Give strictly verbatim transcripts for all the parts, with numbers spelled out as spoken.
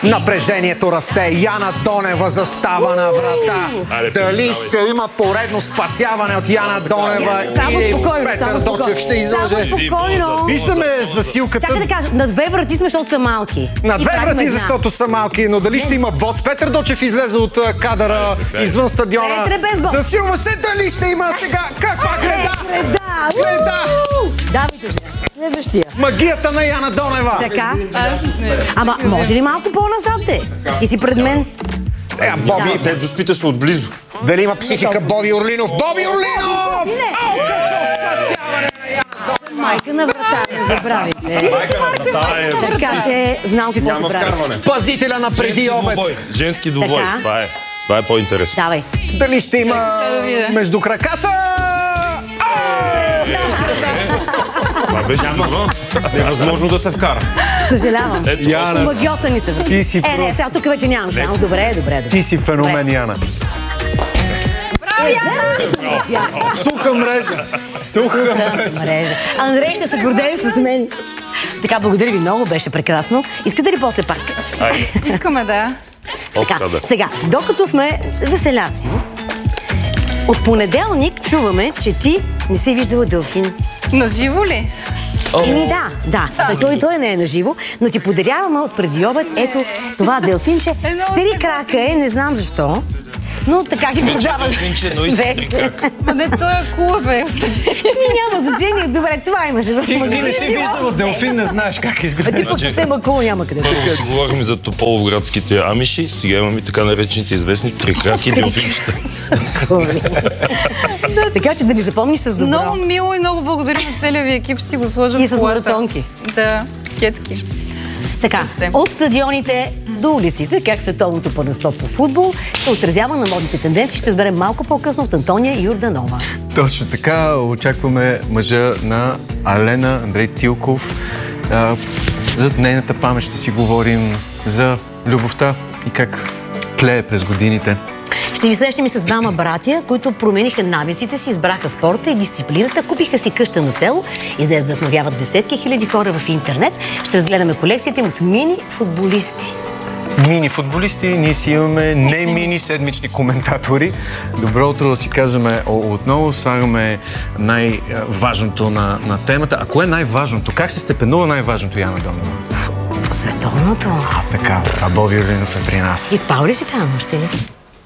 Напрежението расте. Яна Донева застава на врата. Дали ще има поредно спасяване от Яна Донева или Петър Дочев ще излъже? Виждаме засилката. Чакай да кажа, на две врати сме, защото са малки. На две врати, защото са малки, но дали ще има боц? Петър Дочев излезе от кадъра извън стадиона. Засилва се, дали ще има сега? Каква греда? Греда! Давайте се. Следващия. Магията на Яна Донева. Така. Ама може ли малко по-назад е? Ти си пред мен. Сега, Боби. Се доспита се отблизо. Дали има психика Боби Орлинов? Боби Орлинов! Не! О, какво спасяване на Яна Донева! Майка на врата, не забравяйте. Майка на врата е... Така че знам какво се Няма прави. вкарване. Пазителя на преди обед. Женски двубой. Така. Това е. Това е по-интересно. Давай. Дали ще има между краката? Това беше невъзможно да се вкара. Съжалявам. Яна, Магиоса ни се върти. ти си Е, не, просто... сега тук вече нямам шанс. Добре, добре, добре. Ти си феномен, Яна. Суха мрежа. Суха мрежа. Мрежа. Андрей ще се гордее с мен. Така, благодаря ви много, беше прекрасно. Искате ли после пак? Искаме, да. Така, сега, докато сме веселяци, от понеделник чуваме, че ти не си виждала делфин. Наживо ли? Еми да, да. Той, той, той не е наживо, но ти подаряваме от преди обед ето това делфинче. С три крака е, не знам защо. Но така ти продава. Вече. Не, той е кула, бе. Няма значение. Добре, това имаше в Ти не си виждала делфин, не знаеш как изглежда. Ти пък съвсем акула няма къде. Ще говорим за тополовградските амиши, сега имаме така наречените известни трикраки делфинчета. Така че да ни запомниш с добро. Много мило и много благодаря на целия ви екип, ще си го сложа в И с колата. маратонки. Да, скетки. Така, от стадионите до улиците, как световното първенство по футбол се отразява на модните тенденции. Ще разберем малко по-късно от Антония Йорданова. Точно така, очакваме мъжа на Алена, Андрей Тилков. А, за нейната памет ще си говорим, за любовта и как тлее през годините. Ще ви срещнем и с двама братя, които промениха навиците си, избраха спорта и дисциплината, купиха си къща на село, излез да вдъхновяват десетки хиляди хора в интернет. Ще разгледаме колекцията им от мини-футболисти. Мини-футболисти, ние си имаме не мини-седмични коментатори. Добро утро да си казваме отново, слагаме най-важното на, на темата. А кое е най-важното? Как се степенува най-важното, Яна Донева? Световното. А, така, а Боби Орлинов е при нас. И спал ли си тази нощ, ли?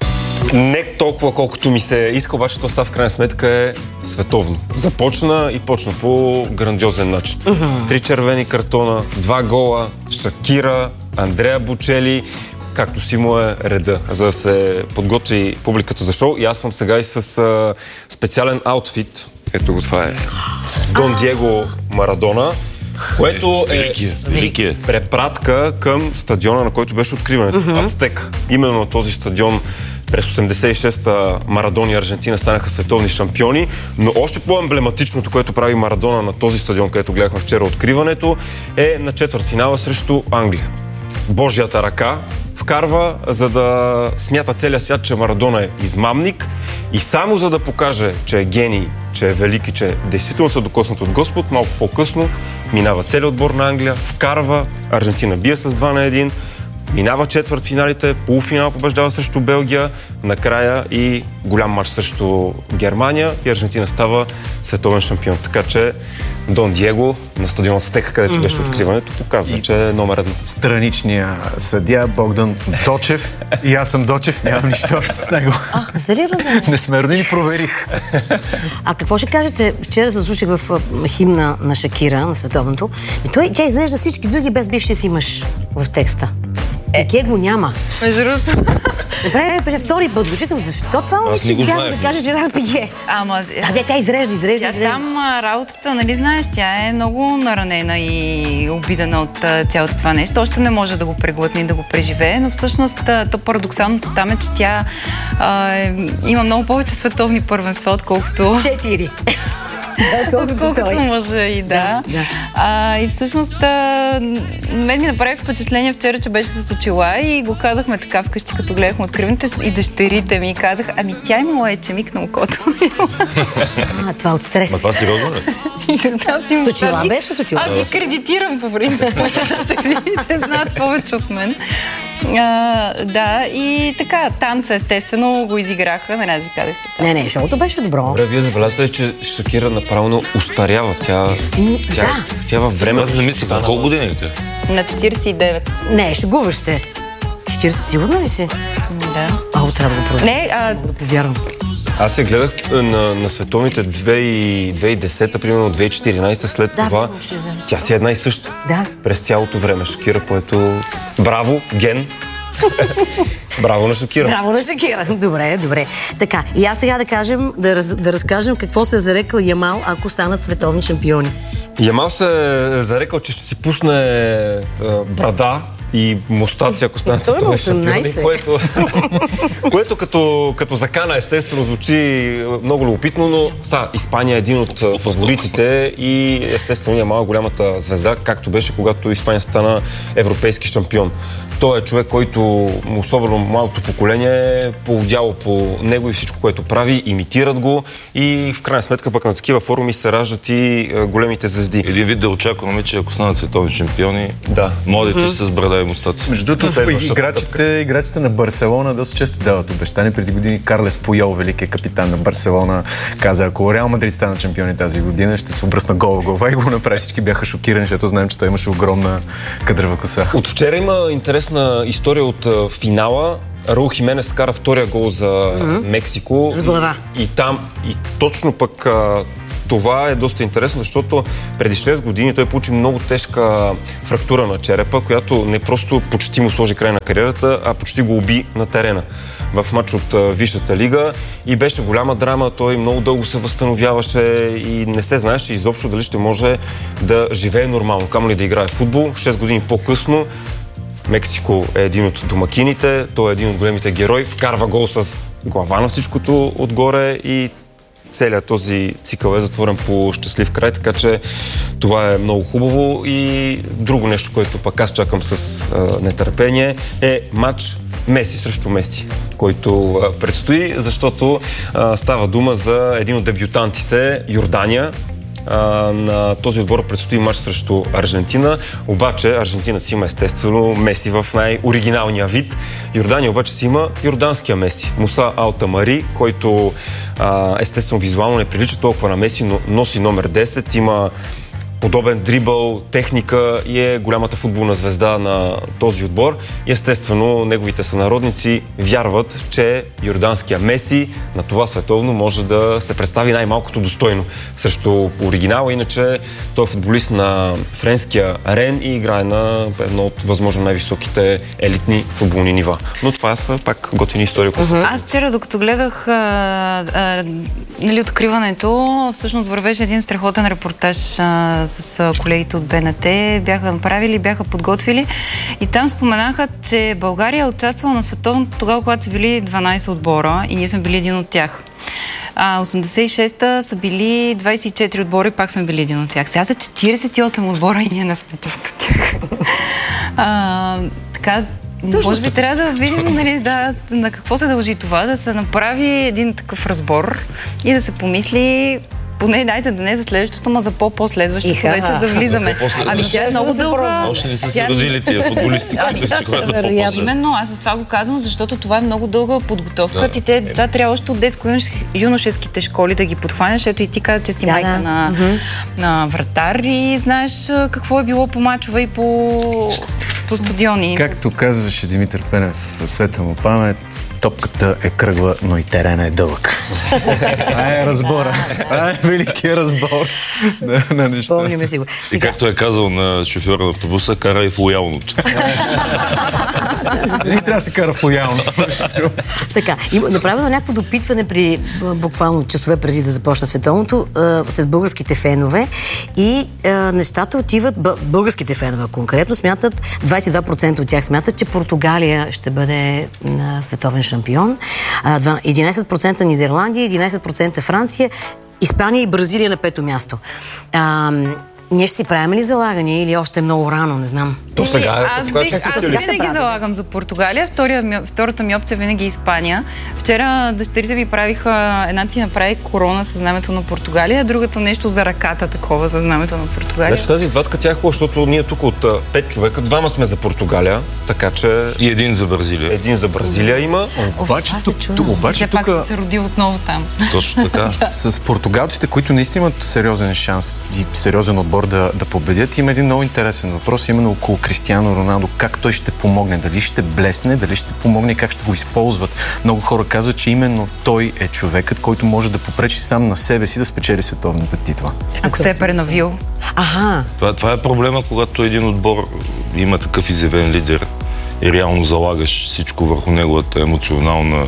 Не толкова, колкото ми се иска, обаче това в крайна сметка е световно. Започна и почна по грандиозен начин. Uh-huh. Три червени картона, два гола, Шакира, Андреа Бочели, както си му е реда, за да се подготви публиката за шоу. И аз съм сега и с а, специален аутфит. Ето го, това е Дон Диего Марадона, което е Великия. Великия. препратка към стадиона, на който беше откриването. Uh-huh. Ацтек. Именно на този стадион през осемдесет и шеста Марадона и Аржентина станаха световни шампиони, но още по-емблематичното, което прави Марадона на този стадион, където гледахме вчера откриването, е на четвъртфинала срещу Англия. Божията ръка вкарва, за да смята целия свят, че Марадона е измамник и само за да покаже, че е гений, че е велик и че действително са докоснат от Господ, малко по-късно минава целият отбор на Англия, вкарва, Аржентина бие с два на едно, минава четвъртфиналите, полуфинал побеждава срещу Белгия, накрая и голям матч срещу Германия и Аржентина става световен шампион. Така че Дон Диего на стадион Ацтека, където mm-hmm. беше откриването, показва, и че е номер едно. Страничния съдия Богдан Дочев. И аз съм Дочев, нямам нищо общо с него. А, сериозно? Не сме родини, проверих. А какво ще кажете? Вчера се слушах в химна на Шакира, на световното. И той, тя изглежда всички други без бившия си мъж в текста. Е, ке го няма. Между другото. Направи втори път. Вичитам, защо това момиче избяга да каже Жерар Пике? Ама... Да, де, тя изрежда, изрежда, Тя изрежда. там а, работата, нали знаеш, тя е много наранена и обидена от а, цялото това нещо. Още не може да го преглътне и да го преживее, но всъщност а, то парадоксалното там е, че тя а, е, има много повече световни първенства, отколкото... Четири. Отколкото може и да. да, да. А, и всъщност а, мен ми направи впечатление вчера, че беше с очила и го казахме така вкъщи, като гледахме откриването и дъщерите ми казаха, ами тя имала е чемик на окото. А, това от стрес. Ма това сериозно ли? С очила беше, с очила. Аз ги кредитирам по принцип, дъщерите знаят повече от мен. А, да, и така, танца естествено го изиграха, не ви казах. Не, не, шоуто беше добро. Добре, вие забелязвате, че Шакира направо устарява. Тя, тя, да. тя във време... Аз не мисля, на колко години е? На четиридесет и девет. Не, шегуваш се. четиридесет, сигурно ли си? Да. Ало, трябва да го проверя. Не, а... Да повярвам. Аз се гледах на, на световните две хиляди и десета, примерно две хиляди и четиринадесета, след Да, това вярвам, ще знам. тя си е една и съща. Да. През цялото време Шакира, което... Браво, ген! Браво на Шакира! Браво на Шакира. Добре, добре. Така, и аз сега да кажем, да, раз, да разкажем какво се е зарекал Ямал, ако станат световни шампиони. Ямал се е зарекал, че ще си пусне а, брада и мустаци, ако станат Той е световни осемнадесет. шампиони, което, което като, като закана естествено звучи много любопитно, но са, Испания е един от фаворитите и естествено Ямал е голямата звезда, както беше, когато Испания стана европейски шампион. Той е човек, който особено младото поколение е поудяло по него и всичко, което прави, имитират го и в крайна сметка пък на такива форуми се раждат и големите звезди. Един вид да очакваме, че ако станат световни шампиони, да. младите mm-hmm. с брада и мустаци. Между другото, играчите, играчите на Барселона доста често дават обещания. Преди години Карлес Пуйол, великият капитан на Барселона, каза, ако Реал Мадрид стана шампиони тази година, ще се обръсна гол в глава и го направи. Всички бяха шокирани, защото знаем, че той имаше огромна кадрава коса. От вчера има интересна история от а, финала. Раул Хименес скара втория гол за mm-hmm. Мексико. С глава. И, и там, и точно пък а, това е доста интересно, защото преди шест години той получи много тежка фрактура на черепа, която не просто почти му сложи край на кариерата, а почти го уби на терена в матч от а, Висшата лига и беше голяма драма, той много дълго се възстановяваше и не се знаеше изобщо дали ще може да живее нормално, камо ли да играе футбол. шест години по-късно Мексико е един от домакините, той е един от големите герои, вкарва гол с глава на всичкото отгоре и целият този цикъл е затворен по щастлив край, така че това е много хубаво. И друго нещо, което пък аз чакам с а, нетърпение, е матч Меси срещу Меси, който а, предстои, защото а, става дума за един от дебютантите, Йордания. Uh, на този отбор предстои матч срещу Аржентина, обаче Аржентина си има естествено Меси в най-оригиналния вид. Йордания обаче си има йорданския Меси, Муса Алтамари, който uh, естествено визуално не прилича толкова на Меси, но носи номер десет, има подобен дрибъл, техника и е голямата футболна звезда на този отбор. И естествено, неговите сънародници вярват, че йорданския Меси на това световно може да се представи най-малкото достойно срещу оригинала. Иначе той е футболист на френския Рен и играе на едно от възможно най-високите елитни футболни нива. Но това са пак готини истории. Uh-huh. Аз вчера, докато гледах а, а, нали, откриването, всъщност вървеше един страхотен репортаж а, с колегите от БНТ, бяха направили, бяха подготвили и там споменаха, че България е участвала на световното тогава, когато са били дванадесет отбора и ние сме били един от тях. А, осемдесет и шеста са били двадесет и четири отбора и пак сме били един от тях. Сега са четиридесет и осем отбора и ние не сме част от тях. А, така, Точно може би трябва да видим нали, да, на какво се дължи това, да се направи един такъв разбор и да се помисли поне дайте да не за следващото, ма за по-последващото вече да влизаме. Ами тя е много дълга. Още не са се родили тия футболисти, които ще ходят да по-последват. Именно, аз за това го казвам, защото това е много дълга подготовка. И те деца трябва още от детско-юношеските школи да ги подхванеш. Ето и ти каза, че си майка на вратар и знаеш какво е било по мачове и по стадиони. Както казваше Димитър Пенев, светла му памет, топката е кръгла, но и терена е дълъг. Това е разбора. Това е великия разбор на, на неща. Спомняме си го. И както е казал на шофьора на автобуса, карай в лоялното. Не трябва да се кара в лоялно. Така, направено някакво допитване при буквално часове преди да започне световното след българските фенове и нещата отиват, българските фенове конкретно смятат, двадесет и два процента от тях смятат, че Португалия ще бъде световен шампион, единадесет процента Нидерландия, единадесет процента Франция, Испания и Бразилия на пето място. А, Ние ще си правим ли залагания или още е много рано, не знам. То сега е аз в бих, аз винаги залагам за Португалия. Втория, ми- втората ми опция винаги е Испания. Вчера дъщерите ми правиха, една си направи корона с знамето на Португалия, другата нещо за ръката такова за знамето на Португалия. Значи тази извадка тя е хубава, защото ние тук от а, пет човека, двама сме за Португалия, така че И един за Бразилия. един за Бразилия има. Обаче, това се тук, чудя. тук, обаче Все пак тук си се роди отново там. Точно така. с португалците, които наистина имат сериозен шанс и сериозен отбор да, да победят, има един много интересен въпрос, именно около Кристиано Роналдо. Как той ще помогне? Дали ще блесне, дали ще помогне и как ще го използват? Много хора казват, че именно той е човекът, който може да попречи сам на себе си да спечели световната титла. Ако се е преновил. Аха. Това, това е проблема, когато един отбор има такъв изявен лидер и реално залагаш всичко върху неговата емоционална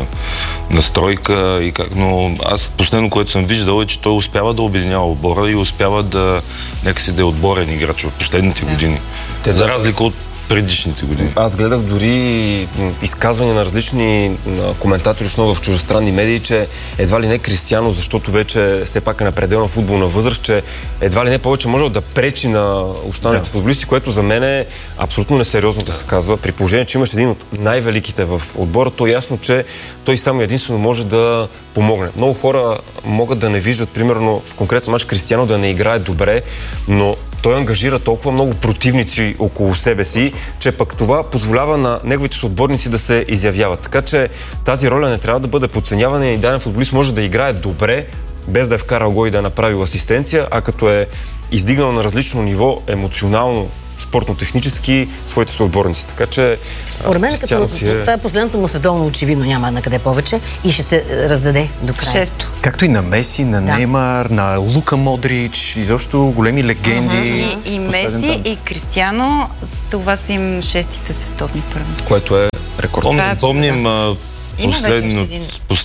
настройка. И как, но аз последно, което съм виждал е, че той успява да обединява отбора и успява да нека си да е отборен играч в последните години. Те За да- разлика от предишните години. Аз гледах дори м, изказвания на различни м, коментатори, основно в чуждестранни медии, че едва ли не Кристиано, защото вече все пак е на пределна футболна възраст, че едва ли не повече може да пречи на останалите Да. футболисти, което за мен е абсолютно несериозно да се казва. При положение, че имаш един от най-великите в отбора, то е ясно, че той само единствено може да помогне. Много хора могат да не виждат, примерно в конкретен мач Кристиано да не играе добре, но той ангажира толкова много противници около себе си, че пък това позволява на неговите съотборници да се изявяват. Така че тази роля не трябва да бъде подценявана и даден футболист може да играе добре, без да е вкарал гол и да е направил асистенция, а като е издигнал на различно ниво, емоционално, спортно-технически, своите съотборници. Така че Според мен, Кристиано като, си е... това е последното му световно, очевидно няма на къде повече и ще се раздаде до края. Шесто. Както и на Меси, на Да. Неймар, на Лука Модрич, изобщо големи легенди. И, и Последен Меси, танц. и Кристиано, това са им шестите световни първенства. което е рекорд. Помним, Това е абсолютно. помним а, Има вече последно, още един.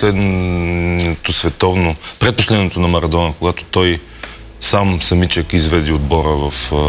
последното световно, предпоследното на Марадона, когато той сам самичък изведи отбора в, а,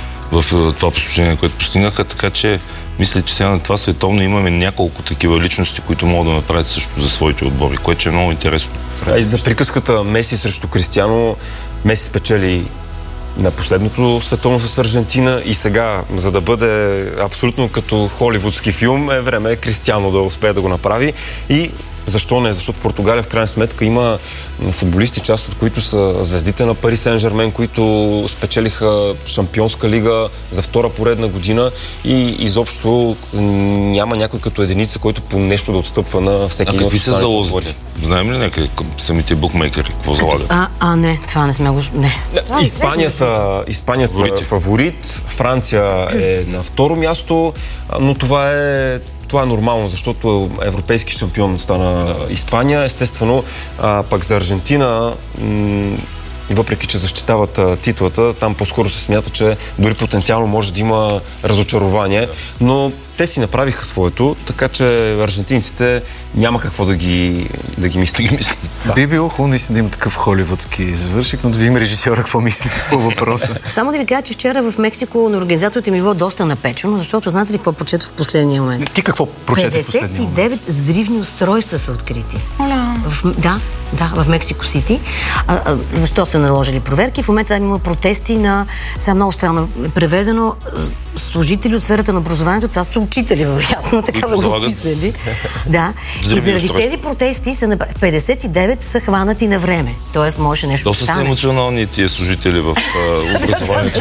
в а, това постижение, което постигнаха, така че мисля, че сега на това световно имаме няколко такива личности, които могат да направят също за своите отбори, което е много интересно. А и за приказката Меси срещу Кристиано, Меси спечели на последното световно с Аржентина и сега, за да бъде абсолютно като холивудски филм, е време Кристиано да успее да го направи. И защо не? Защото Португалия в крайна сметка има футболисти, част от които са звездите на Пари Сен-Жермен, които спечелиха Шампионска лига за втора поредна година и изобщо няма някой като единица, който по нещо да отстъпва на всеки А един от какви са останалите залозите? отбори. Знаем ли някъде към самите букмейкери какво залагат? А, а, не, това не сме го... Не. А, Испания са, Испания са Фаворити. фаворит, Франция е на второ място, а, но това е, това е нормално, защото европейски шампион стана Испания. Естествено, а, пък за Аржентина, м- въпреки че защитават а, титлата, там по-скоро се смята, че дори потенциално може да има разочарование, но те си направиха своето, така че аржентинците няма какво да ги, да ги мислят. Да. Би било хубаво наистина да има такъв холивудски завършик, но да видим режисьора какво мисли по въпроса. Само да ви кажа, че вчера в Мексико на организаторите ми било доста напечено, защото знаете ли какво прочетох в последния момент? Ти какво прочете в последния петдесет и момент? девет взривни устройства са открити. В, да, да, в Мексико Сити. А, а, защо са наложили проверки? В момента там има протести на, сега много странно преведено, служители от сферата на образованието, това са учители, вероятно, така са го залагат описали. Да. И взривни заради устройства. тези протести са направ... петдесет и девет са хванати на време. Тоест, може нещо да Доста са стане. емоционални тия служители в а, образованието.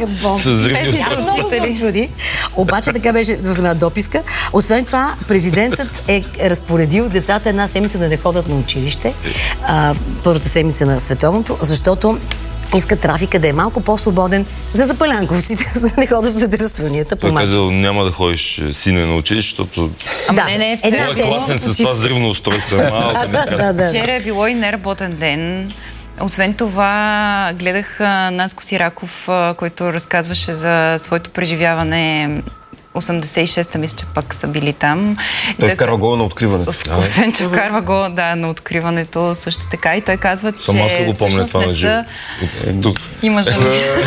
С взривни Тези устройства. Много се чуди. Обаче така беше в една дописка. Освен това, президентът е разпоредил децата една седмица да не ходят на училище. А, първата седмица на световното, защото иска трафика да е малко по-свободен за запалянковците, за да не ходят в задръстванията по Той малко. казал, няма да ходиш е, сине на училище, защото Ама Да, не, не, една вчера, той е класен с това взривно устройство. Е малко, Да, да, да, да. вчера е било и неработен ден. Освен това, гледах а, Наско Сираков, а, който разказваше за своето преживяване. осемдесет и шеста мисля, че пък са били там. Той И вкарва гола на откриването. Освен, че вкарва го, да, на откриването също така. И той казва, че Само аз ли го помня всъщност това не на живо? са... Тук. Има жена.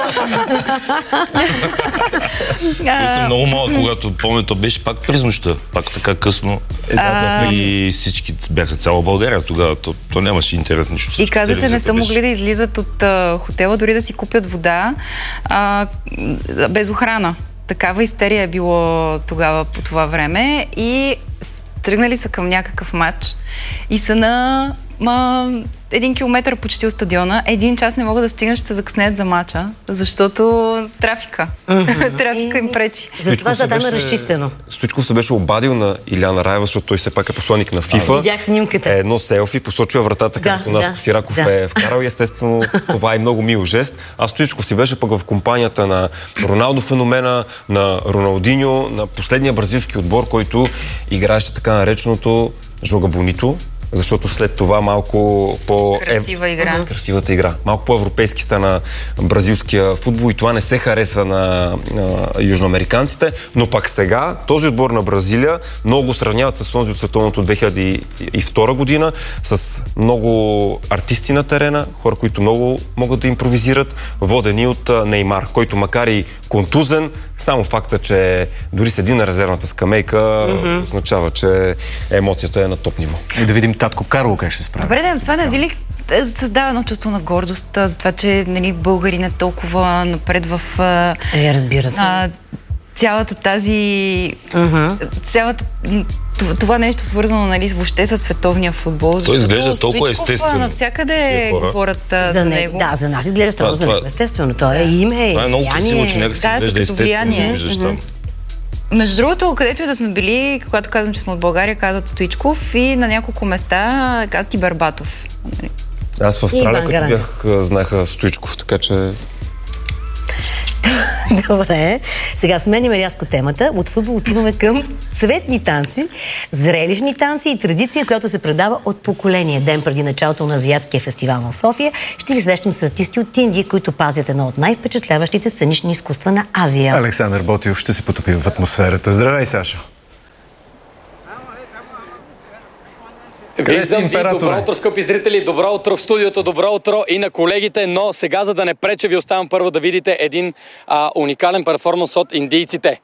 Той съм много малък, когато помня, то беше пак през нощта, пак така късно. И всички бяха цяла България тогава, то, то нямаше интернет нищо. И каза, че не са могли да излизат от а, хотела, дори да си купят вода, а, без охрана. Такава истерия е било тогава по това време и тръгнали са към някакъв матч и са на ма, един километър почти от стадиона. Един час не могат да стигнат, ще се закъснеят за матча, защото трафика. Mm-hmm. Трафика им пречи. Затова за там е разчистено. Стоичков се беше обадил на Иляна Раева, защото той все пак е посланник на FIFA. Видях снимката. Едно селфи, посочва вратата, да, където нас да, Сираков да. е вкарал и естествено това е много мил жест. А Стоичков си беше пък в компанията на Роналдо феномена, на Роналдиньо, на последния бразилски отбор, който играеше така нареченото Жога Бонито, защото след това малко по... Красива игра. Красивата игра. Малко по-европейски стана бразилския футбол и това не се хареса на, на южноамериканците, но пак сега този отбор на Бразилия много го сравняват с онзи от световното две хиляди и втора година, с много артисти на терена, хора, които много могат да импровизират, водени от Неймар, който макар и контузен, само факта, че дори седи на резервната скамейка, mm-hmm. означава, че емоцията е на топ ниво. И да видим татко Карло как ще се справи. Добре, да, това да ви ли създава едно чувство на гордост за това, че нали, българин е толкова напред в... Е, разбира се. А, цялата тази... Uh-huh. Цялата... Това нещо свързано нали, въобще с световния футбол. Той изглежда толкова естествено. Навсякъде говорят за, за него. Да, за нас изглежда странно за него. Естествено, той е име. Това е много красиво, че някак си изглежда естествено. Да виждаш там. Между другото, където и да сме били, когато казвам, че сме от България, казват Стоичков и на няколко места казват и Барбатов. Аз в Австралия, като бях, знаеха Стоичков, така че... Добре, сега сменяме рязко темата. От футбол отиваме към цветни танци, зрелищни танци и традиция, която се предава от поколение. Ден преди началото на Азиатския фестивал на София ще ви срещам с артисти от Индия, които пазят едно от най-впечатляващите сценични изкуства на Азия. Александър Ботиов ще се потопи в атмосферата. Здравей, Сашо! Виждам ви, добро утро, скъпи зрители, добро утро в студиото, добро утро и на колегите, но сега, за да не преча, ви оставям първо да видите един а, уникален перформанс от индийците.